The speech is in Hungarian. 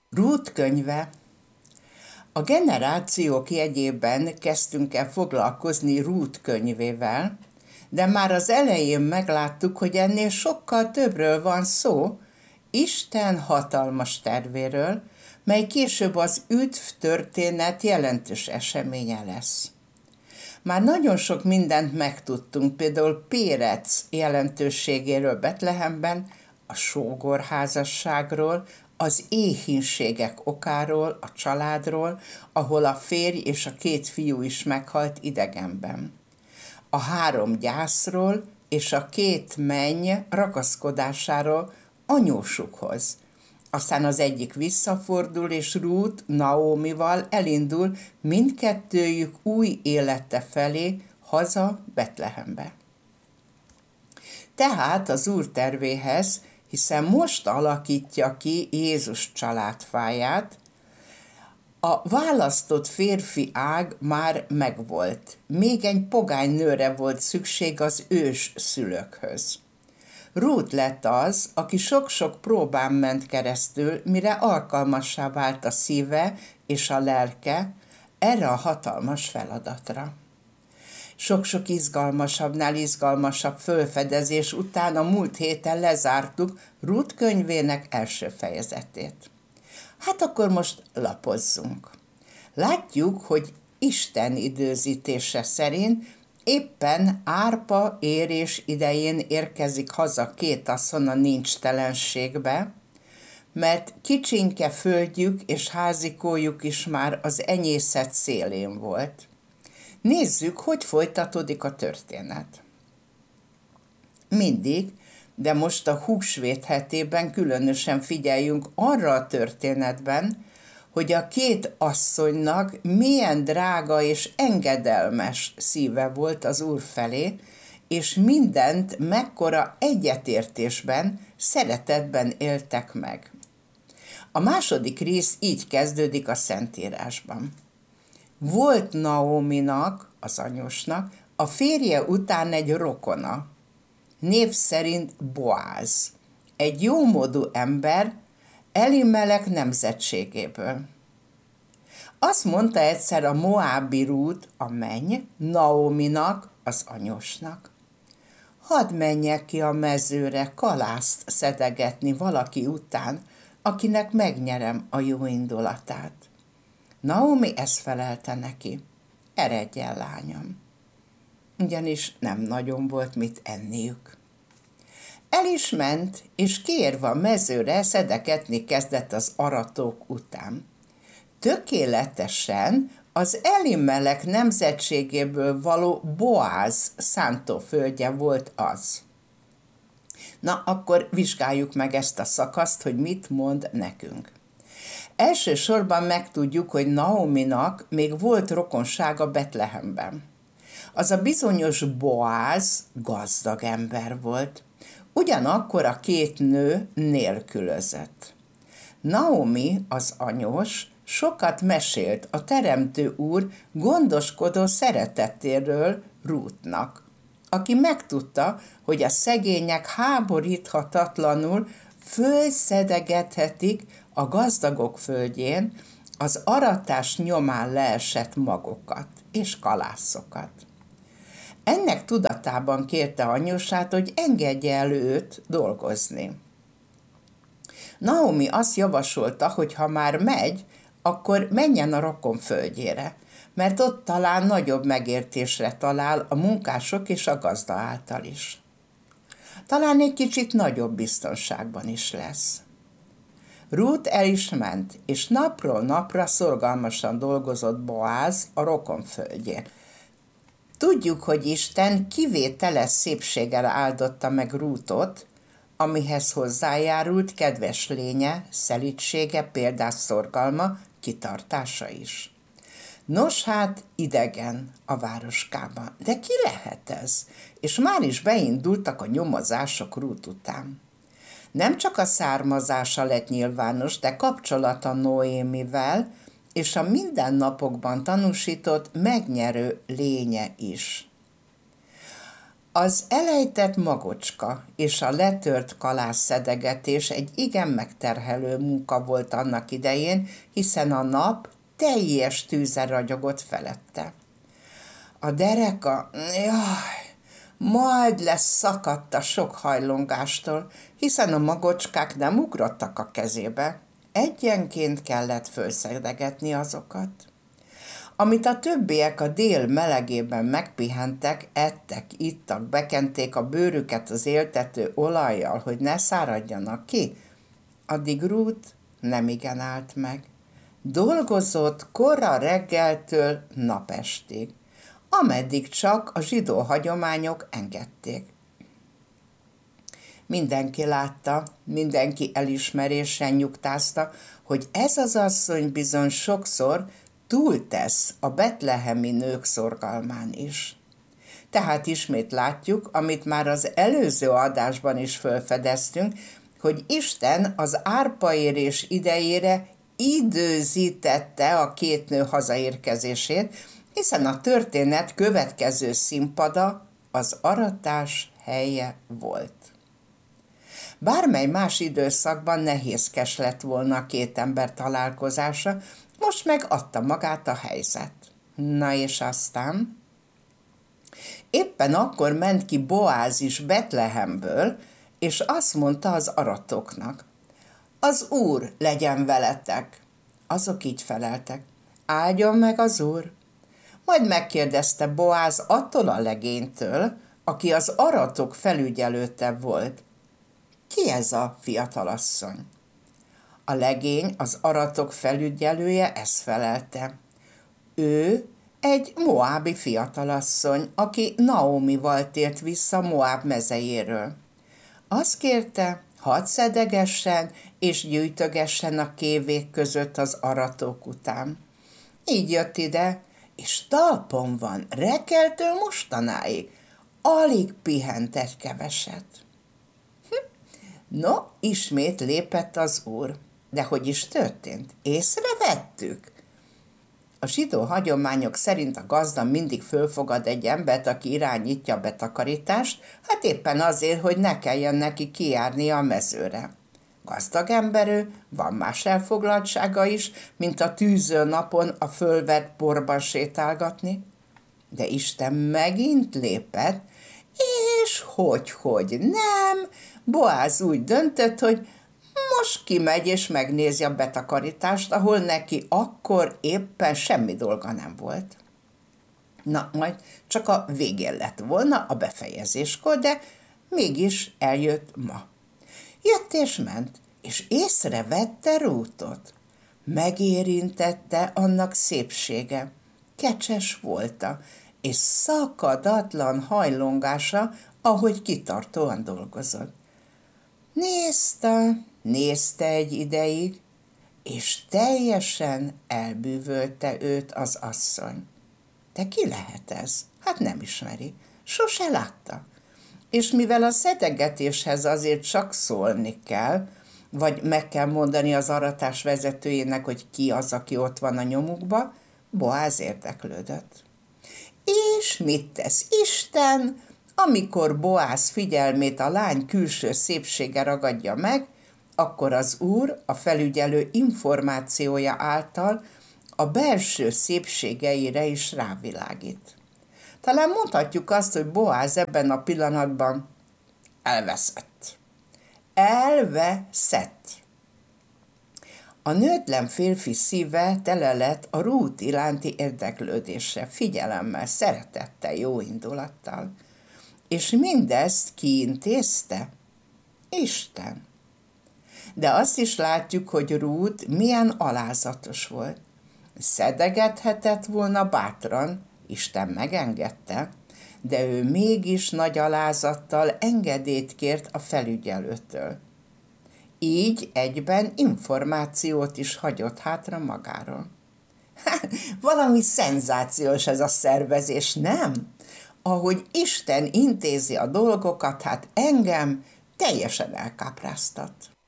Rút könyve. A generációk jegyében kezdtünk el foglalkozni Rút könyvével, de már az elején megláttuk, hogy ennél sokkal többről van szó, Isten hatalmas tervéről, mely később az üdv történet jelentős eseménye lesz. Már nagyon sok mindent megtudtunk, például Pérec jelentőségéről Betlehemben, a sógorházasságról, az éhínségek okáról, a családról, ahol a férj és a két fiú is meghalt idegenben. A 3 gyászról és a 2 menny ragaszkodásáról anyósukhoz. Aztán az egyik visszafordul, és Rút Naómival elindul mindkettőjük új élete felé, haza Betlehembe. Tehát az Úr tervéhez, hiszen most alakítja ki Jézus családfáját, a választott férfi ág már megvolt. Még egy pogány nőre volt szükség az ős szülőkhöz. Rút lett az, aki sok-sok próbán ment keresztül, mire alkalmassá vált a szíve és a lelke erre a hatalmas feladatra. Sok-sok izgalmasabbnál izgalmasabb fölfedezés után a múlt héten lezártuk Rút könyvének első fejezetét. Hát akkor most lapozzunk. Látjuk, hogy Isten időzítése szerint éppen árpa érés idején érkezik haza 2 asszony a nincstelenségbe, mert kicsinke földjük és házikójuk is már az enyészet szélén volt. Nézzük, hogy folytatódik a történet. Mindig, de most a húsvét hetében különösen figyeljünk arra a történetben, hogy a 2 asszonynak milyen drága és engedelmes szíve volt az Úr felé, és mindent mekkora egyetértésben, szeretetben éltek meg. A második rész így kezdődik a Szentírásban. Volt Naóminak, az anyósnak, a férje után egy rokona, név szerint Boáz, egy jómódú ember, Elimelek nemzetségéből. Azt mondta egyszer a moábi Rút, a menny, Naóminak, az anyósnak: hadd menjek ki a mezőre kalászt szedegetni valaki után, akinek megnyerem a jó indulatát. Naómi ezt felelte neki: eredj el, lányom. Ugyanis nem nagyon volt mit enniük. El is ment, és kiérve a mezőre szedeketni kezdett az aratók után. Tökéletesen az Elimelek nemzetségéből való Boáz szántóföldje volt az. Na, akkor vizsgáljuk meg ezt a szakaszt, hogy mit mond nekünk. Elsősorban megtudjuk, hogy Naóminak még volt rokonsága Betlehemben. Az a bizonyos Boáz gazdag ember volt, ugyanakkor a 2 nő nélkülözött. Naómi, az anyós, sokat mesélt a Teremtő Úr gondoskodó szeretetéről Rútnak, aki megtudta, hogy a szegények háboríthatatlanul fölszedegethetik a gazdagok földjén az aratás nyomán leesett magokat és kalászokat. Ennek tudatában kérte anyósát, hogy engedje el őt dolgozni. Naómi azt javasolta, hogy ha már megy, akkor menjen a rokon földjére, mert ott talán nagyobb megértésre talál a munkások és a gazda által is. Talán egy kicsit nagyobb biztonságban is lesz. Rút el is ment, és napról napra szorgalmasan dolgozott Boáz a rokon földjén. Tudjuk, hogy Isten kivételes szépséggel áldotta meg Rútot, amihez hozzájárult kedves lénye, szelídsége, példás szorgalma, kitartása is. Nos hát, idegen a városkában. De ki lehet ez? És már is beindultak a nyomozások Rút után. Nem csak a származása lett nyilvános, de kapcsolata Noémivel és a mindennapokban tanúsított megnyerő lénye is. Az elejtett magocska és a letört kalásszedegetés egy igen megterhelő munka volt annak idején, hiszen a nap teljes tűzzel ragyogott felette. A dereka, jaj, majd leszakadt a sok hajlongástól, hiszen a magocskák nem ugrottak a kezébe. Egyenként kellett fölszedegetni azokat. Amit a többiek a dél melegében megpihentek, ettek, ittak, bekenték a bőrüket az éltető olajjal, hogy ne száradjanak ki, addig Ruth nemigen állt meg. Dolgozott korra reggeltől napestig, ameddig csak a zsidó hagyományok engedték. Mindenki látta, mindenki elismerésen nyugtázta, hogy ez az asszony bizony sokszor túltesz a betlehemi nők szorgalmán is. Tehát ismét látjuk, amit már az előző adásban is felfedeztünk, hogy Isten az árpaérés idejére időzítette a két nő hazaérkezését, hiszen a történet következő színpada az aratás helye volt. Bármely más időszakban nehézkes lett volna a két ember találkozása, most meg adta magát a helyzet. Na és aztán? Éppen akkor ment ki Boáz is Betlehemből, és azt mondta az aratóknak: az Úr legyen veletek. Azok így feleltek: áldjon meg az Úr. Majd megkérdezte Boáz attól a legénytől, aki az aratók felügyelőte volt: ki ez a fiatalasszony? A legény, az aratok felügyelője ezt felelte: ő egy moábi fiatalasszony, aki Naomival tért vissza Moáb mezejéről. Azt kérte, hadd szedegessen és gyűjtögessen a kévék között az aratók után. Így jött ide, és talpon van reggeltől mostanáig. Alig pihent egy keveset. No, ismét lépett az Úr. De hogy is történt? Észrevettük? A zsidó hagyományok szerint a gazda mindig fölfogad egy embert, aki irányítja a betakarítást, hát éppen azért, hogy ne kelljen neki kijárnia a mezőre. Gazdag ember ő, van más elfoglaltsága is, mint a tűző napon a fölvett borban sétálgatni. De Isten megint lépett, és hogy nem, Boáz úgy döntött, hogy most kimegy és megnézi a betakarítást, ahol neki akkor éppen semmi dolga nem volt. Na, majd csak a végén lett volna a befejezéskor, de mégis eljött ma. Jött és ment, és észrevette Ruthot. Megérintette annak szépsége, kecses volta, és szakadatlan hajlongása, ahogy kitartóan dolgozott. Nézte egy ideig, és teljesen elbűvölte őt az asszony. De ki lehet ez? Hát nem ismeri, sose látta. És mivel a szedegetéshez azért csak szólni kell, vagy meg kell mondani az aratás vezetőjének, hogy ki az, aki ott van a nyomukba, Boáz érdeklődött. És mit tesz Isten, amikor Boáz figyelmét a lány külső szépsége ragadja meg, akkor az Úr a felügyelő információja által a belső szépségeire is rávilágít. Talán mondhatjuk azt, hogy Boáz ebben a pillanatban elveszett. A nőtlen férfi szíve tele lett a Ruth iránti érdeklődésre, figyelemmel, szeretettel, jó indulattal. És mindezt ki intézte? Isten. De azt is látjuk, hogy Ruth milyen alázatos volt. Szedegethetett volna bátran, Isten megengedte, de ő mégis nagy alázattal engedélyt kért a felügyelőtől. Így egyben információt is hagyott hátra magáról. Valami szenzációs ez a szervezés, nem? Ahogy Isten intézi a dolgokat, hát engem teljesen elkápráztat.